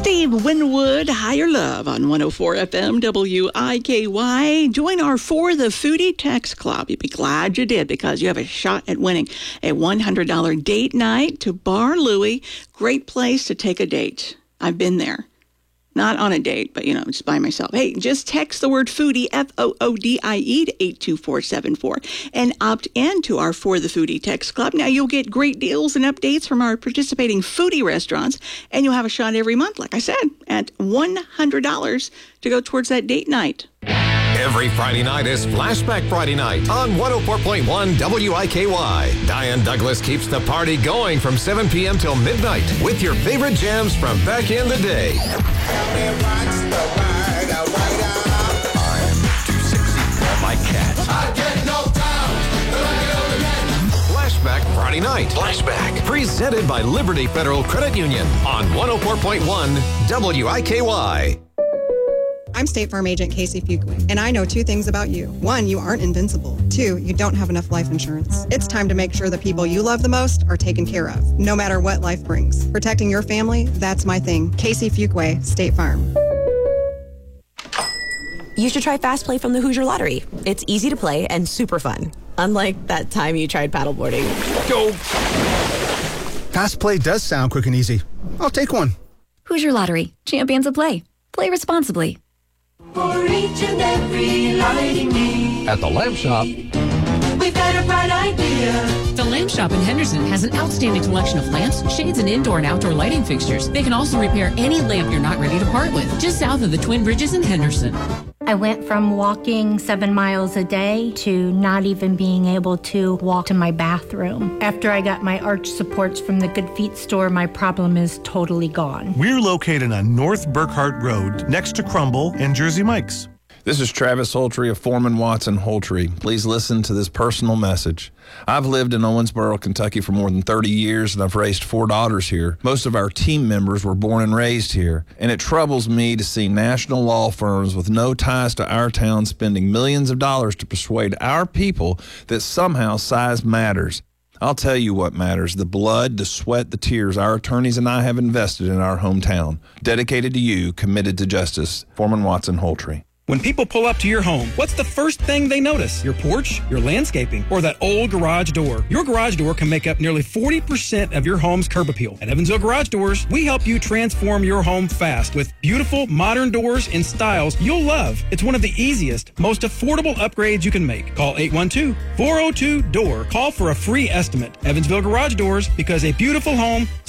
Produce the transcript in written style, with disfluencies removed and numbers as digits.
Steve Winwood, Higher Love on 104 FM WIKY. Join our For the Foodie Text Club. You'd be glad you did because you have a shot at winning a $100 date night to Bar Louie. Great place to take a date. I've been there. Not on a date, but, just by myself. Hey, just text the word foodie, FOODIE, to 82474 and opt in to our For the Foodie Text Club. Now, you'll get great deals and updates from our participating foodie restaurants, and you'll have a shot every month, like I said, at $100 to go towards that date night. Every Friday night is Flashback Friday Night on 104.1 WIKY. Diane Douglas keeps the party going from 7 p.m. till midnight with your favorite jams from back in the day. I'm too sexy for my cat. I get knocked down. Flashback Friday Night. Flashback. Presented by Liberty Federal Credit Union on 104.1 WIKY. I'm State Farm Agent Casey Fuqua, and I know two things about you. One, you aren't invincible. Two, you don't have enough life insurance. It's time to make sure the people you love the most are taken care of, no matter what life brings. Protecting your family, that's my thing. Casey Fuqua, State Farm. You should try Fast Play from the Hoosier Lottery. It's easy to play and super fun. Unlike that time you tried paddleboarding. Go! Fast Play does sound quick and easy. I'll take one. Hoosier Lottery. Champions of play. Play responsibly. For each and every lighting need. At the Lamp Shop, we've got a bright idea. The Lamp Shop in Henderson has an outstanding collection of lamps, shades, and indoor and outdoor lighting fixtures. They can also repair any lamp you're not ready to part with, just south of the Twin Bridges in Henderson. I went from walking 7 miles a day to not even being able to walk to my bathroom. After I got my arch supports from the Good Feet store, my problem is totally gone. We're located on North Burkhart Road, next to Crumble and Jersey Mike's. This is Travis Holtry of Foreman Watson Holtry. Please listen to this personal message. I've lived in Owensboro, Kentucky for more than 30 years, and I've raised 4 daughters here. Most of our team members were born and raised here, and it troubles me to see national law firms with no ties to our town spending millions of dollars to persuade our people that somehow size matters. I'll tell you what matters: the blood, the sweat, the tears our attorneys and I have invested in our hometown. Dedicated to you, committed to justice. Foreman Watson Holtry. When people pull up to your home, what's the first thing they notice? Your porch, your landscaping, or that old garage door? Your garage door can make up nearly 40% of your home's curb appeal. At Evansville Garage Doors, we help you transform your home fast with beautiful modern doors in styles you'll love. It's one of the easiest, most affordable upgrades you can make. Call 812-402-DOOR. Call for a free estimate. Evansville Garage Doors, because a beautiful home